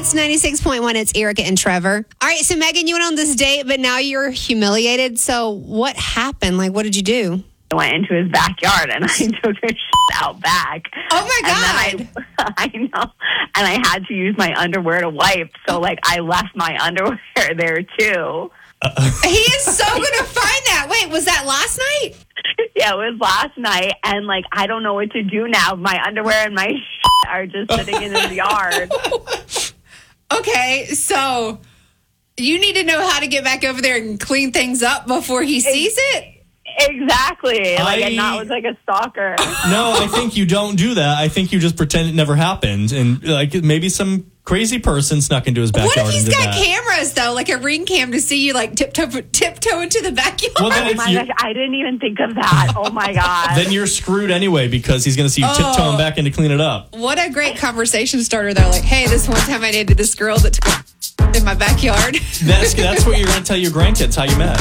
It's 96.1. It's Erica and Trevor. All right, so Megan, you went on this date, but now you're humiliated. So what happened? Like, what did you do? I went into his backyard and I took his out back. Oh, my God. And then I know. And I had to use my underwear to wipe. So, I left my underwear there, too. He is so going to find that. Wait, was that last night? Yeah, it was last night. And, I don't know what to do now. My underwear and my are just sitting in his yard. Okay, so you need to know how to get back over there and clean things up before he sees it? Exactly. And not look like a stalker. No, I think you don't do that. I think you just pretend it never happened. And maybe some crazy person snuck into his backyard. What if he's got cameras, though, like a ring cam to see you tiptoe into the backyard? Well, oh my gosh, I didn't even think of that. Oh my God. Then you're screwed anyway because he's going to see you tiptoeing back in to clean it up. What a great conversation starter, though. Like, hey, this one time I dated this girl that took in my backyard. That's what you're going to tell your grandkids how you met.